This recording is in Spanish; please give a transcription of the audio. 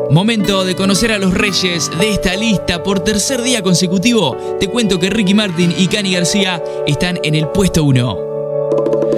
Momento de conocer a los reyes de esta lista. Por tercer día consecutivo, te cuento que Ricky Martin y Cani García están en el puesto 1.